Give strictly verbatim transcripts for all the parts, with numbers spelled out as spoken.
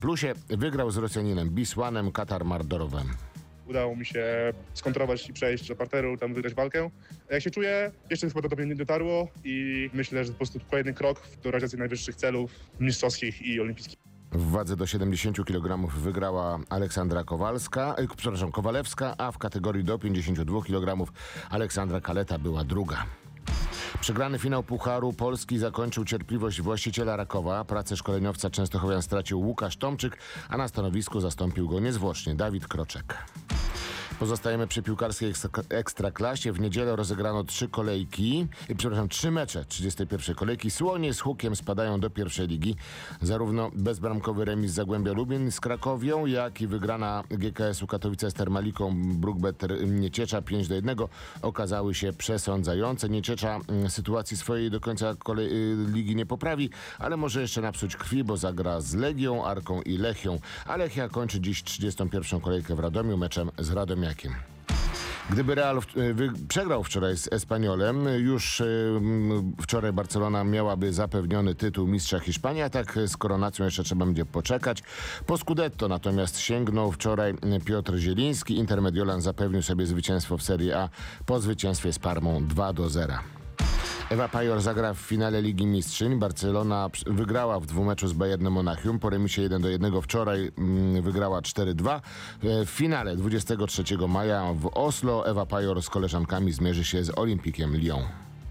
plusie wygrał z Rosjaninem Bisłanem Katar-Mardorowem. Udało mi się skontrować i przejść do parteru, tam wygrać walkę. Jak się czuję? Jeszcze chyba do mnie nie dotarło i myślę, że po prostu kolejny krok do realizacji najwyższych celów mistrzowskich i olimpijskich. W wadze do siedemdziesięciu kilogramów wygrała Aleksandra Kowalska, e, przepraszam, Kowalewska, a w kategorii do pięćdziesięciu dwóch kilogramów Aleksandra Kaleta była druga. Przegrany finał Pucharu Polski zakończył cierpliwość właściciela Rakowa. Pracę szkoleniowca częstochowian stracił Łukasz Tomczyk, a na stanowisku zastąpił go niezwłocznie Dawid Kroczek. Pozostajemy przy piłkarskiej ekstraklasie. W niedzielę rozegrano trzy kolejki, przepraszam, trzy mecze trzydziestej pierwszej kolejki. Słonie z Hukiem spadają do pierwszej ligi. Zarówno bezbramkowy remis Zagłębia Lubin z Krakowią, jak i wygrana G K S-u Katowice z Termaliką Brookbetter Nieciecza pięć do jednego okazały się przesądzające. Nieciecza sytuacji swojej do końca kolej, ligi nie poprawi, ale może jeszcze napsuć krwi, bo zagra z Legią, Arką i Lechią. A Lechia kończy dziś trzydziestą pierwszą kolejkę w Radomiu meczem z Radomiakiem. Gdyby Real w, wy, przegrał wczoraj z Espanyolem, już y, wczoraj Barcelona miałaby zapewniony tytuł mistrza Hiszpanii, a tak z koronacją jeszcze trzeba będzie poczekać. Po Scudetto natomiast sięgnął wczoraj Piotr Zieliński. Inter Mediolan zapewnił sobie zwycięstwo w Serie A po zwycięstwie z Parmą dwa do zera. Ewa Pajor zagra w finale Ligi Mistrzyń. Barcelona wygrała w dwumeczu z Bayernem Monachium. Po remisie jeden do jednego wczoraj mm, wygrała cztery dwa. W finale dwudziestego trzeciego maja w Oslo Ewa Pajor z koleżankami zmierzy się z Olympikiem Lyon.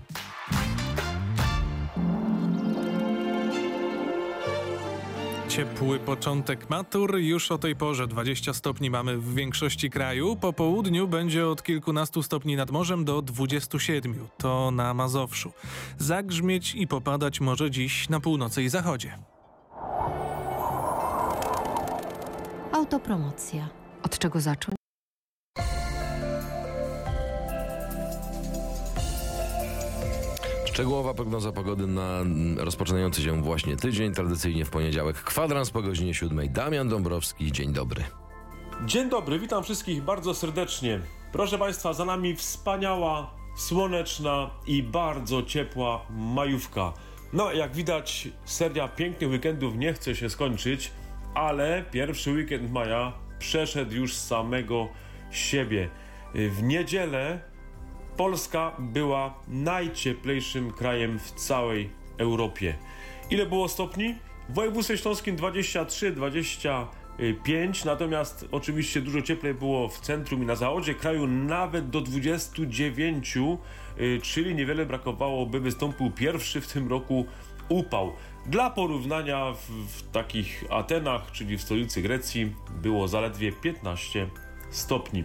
Ciepły początek matur. Już o tej porze dwadzieścia stopni mamy w większości kraju. Po południu będzie od kilkunastu stopni nad morzem do dwudziestu siedmiu. To na Mazowszu. Zagrzmieć i popadać może dziś na północy i zachodzie. Autopromocja. Od czego zacząć? Szczegółowa prognoza pogody na rozpoczynający się właśnie tydzień. Tradycyjnie w poniedziałek kwadrans po godzinie siódmej. Damian Dąbrowski, dzień dobry. Dzień dobry, witam wszystkich bardzo serdecznie. Proszę Państwa, za nami wspaniała, słoneczna i bardzo ciepła majówka. No, jak widać, seria pięknych weekendów nie chce się skończyć, ale pierwszy weekend maja przeszedł już z samego siebie. W niedzielę Polska była najcieplejszym krajem w całej Europie. Ile było stopni? W województwie śląskim dwadzieścia trzy dwadzieścia pięć, natomiast oczywiście dużo cieplej było w centrum i na zachodzie kraju, nawet do dwudziestu dziewięciu, czyli niewiele brakowało, by wystąpił pierwszy w tym roku upał. Dla porównania w, w takich Atenach, czyli w stolicy Grecji, było zaledwie piętnaście stopni.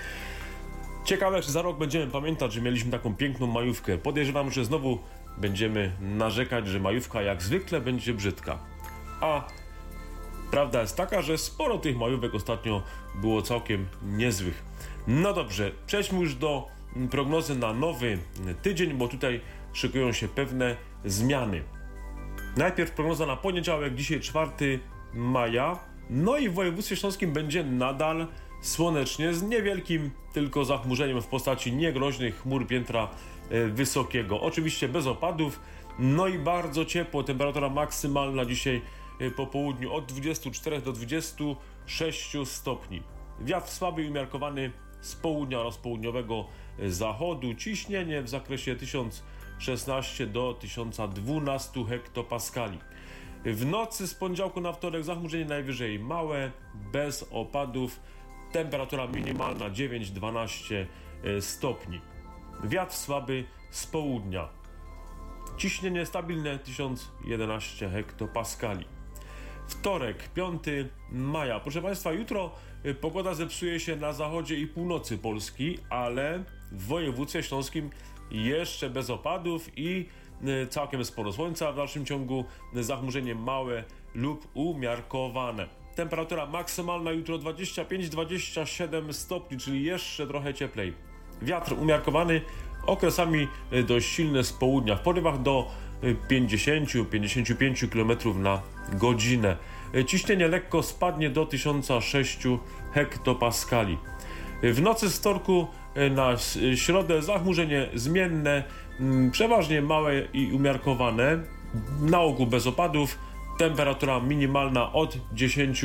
Ciekawe, czy za rok będziemy pamiętać, że mieliśmy taką piękną majówkę. Podejrzewam, że znowu będziemy narzekać, że majówka jak zwykle będzie brzydka. A prawda jest taka, że sporo tych majówek ostatnio było całkiem niezłych. No dobrze, przejdźmy już do prognozy na nowy tydzień, bo tutaj szykują się pewne zmiany. Najpierw prognoza na poniedziałek, dzisiaj czwartego maja. No i w województwie śląskim będzie nadal słonecznie, z niewielkim tylko zachmurzeniem w postaci niegroźnych chmur piętra e, wysokiego. Oczywiście bez opadów, no i bardzo ciepło. Temperatura maksymalna dzisiaj e, po południu od dwudziestu czterech do dwudziestu sześciu stopni. Wiatr słaby i umiarkowany z południa oraz południowego zachodu. Ciśnienie w zakresie tysiąc szesnaście do tysiąc dwanaście hektopaskali. W nocy z poniedziałku na wtorek zachmurzenie najwyżej małe, bez opadów. Temperatura minimalna dziewięć do dwunastu stopni. Wiatr słaby z południa. Ciśnienie stabilne tysiąc jedenaście hektopaskali. Wtorek, piątego maja. Proszę Państwa, jutro pogoda zepsuje się na zachodzie i północy Polski, ale w województwie śląskim jeszcze bez opadów i całkiem sporo słońca. W dalszym ciągu zachmurzenie małe lub umiarkowane. Temperatura maksymalna jutro dwadzieścia pięć do dwudziestu siedmiu stopni, czyli jeszcze trochę cieplej. Wiatr umiarkowany, okresami dość silny z południa, w porywach do pięćdziesięciu do pięćdziesięciu pięciu kilometrów na godzinę. Ciśnienie lekko spadnie do tysiąc sześciu hektopaskali. W nocy z wtorku na środę zachmurzenie zmienne, przeważnie małe i umiarkowane, na ogół bez opadów. Temperatura minimalna od dziesięć